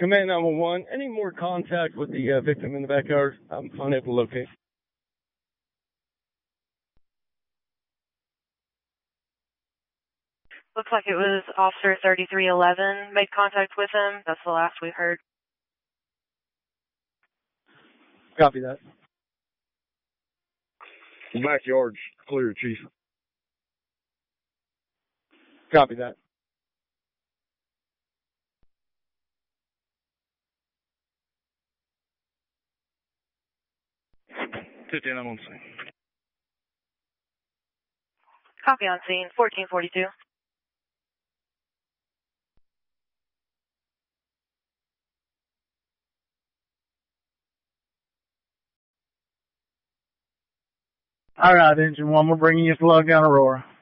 Command 911, any more contact with the victim in the backyard? I'm unable to locate. Looks like it was Officer 3311 made contact with him. That's the last we heard. Copy that. The backyard's clear, Chief. Copy that. I'm on scene. Copy on scene, 1442. All right, Engine 1, we're bringing you to Logan, Aurora.